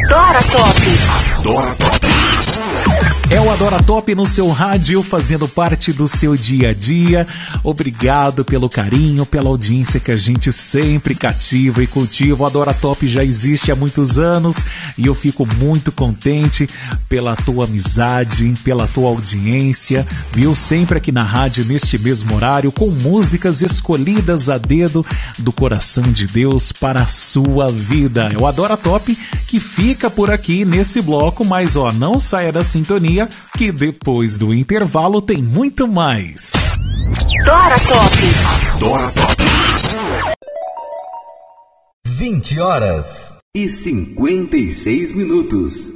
Adora Top. Adora Top. É o Adora Top no seu rádio, fazendo parte do seu dia a dia. Obrigado pelo carinho, pela audiência que a gente sempre cativa e cultiva. O Adora Top já existe há muitos anos e eu fico muito contente pela tua amizade, pela tua audiência, viu? Sempre aqui na rádio, neste mesmo horário, com músicas escolhidas a dedo do coração de Deus para a sua vida. É o Adora Top que fica por aqui nesse bloco, mas ó, não saia da sintonia, que depois do intervalo tem muito mais. Adora Top. Adora Top. 20h56.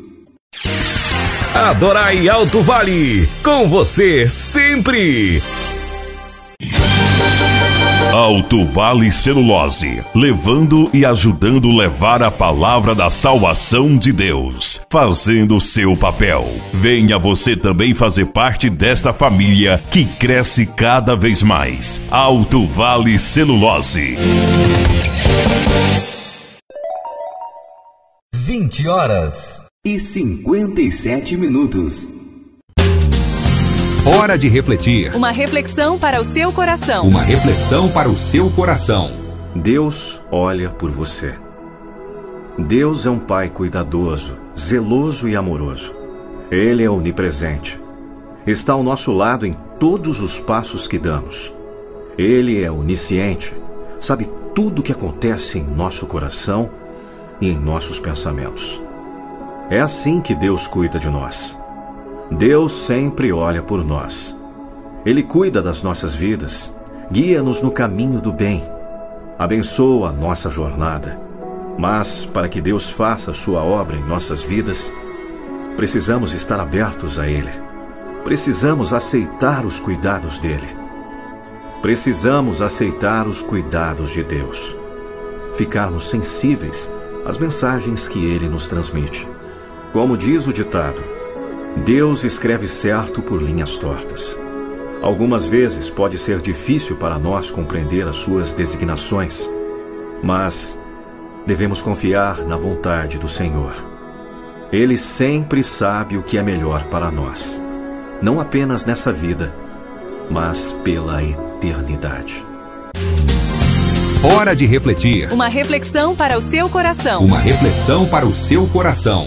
Adorai Alto Vale, com você sempre. Alto Vale Celulose, levando e ajudando levar a palavra da salvação de Deus, fazendo seu papel. Venha você também fazer parte desta família que cresce cada vez mais. Alto Vale Celulose. 20h57. Hora de refletir. Uma reflexão para o seu coração. Uma reflexão para o seu coração. Deus olha por você. Deus é um Pai cuidadoso, zeloso e amoroso. Ele é onipresente. Está ao nosso lado em todos os passos que damos. Ele é onisciente. Sabe tudo o que acontece em nosso coração e em nossos pensamentos. É assim que Deus cuida de nós. Deus sempre olha por nós. Ele cuida das nossas vidas, guia-nos no caminho do bem, abençoa a nossa jornada. Mas, para que Deus faça sua obra em nossas vidas, precisamos estar abertos a Ele. Precisamos aceitar os cuidados dEle. Precisamos aceitar os cuidados de Deus. Ficarmos sensíveis às mensagens que Ele nos transmite. Como diz o ditado, Deus escreve certo por linhas tortas. Algumas vezes pode ser difícil para nós compreender as suas designações, mas devemos confiar na vontade do Senhor. Ele sempre sabe o que é melhor para nós, não apenas nessa vida, mas pela eternidade. Hora de refletir. Uma reflexão para o seu coração. Uma reflexão para o seu coração.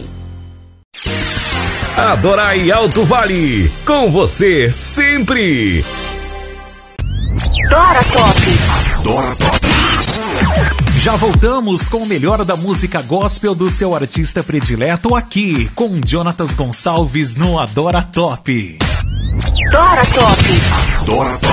Adorai Alto Vale, com você sempre. Adora Top. Adora Top. Já voltamos com o melhor da música gospel do seu artista predileto aqui, com Jonatas Gonçalves no Adora Top. Adora Top. Adora Top.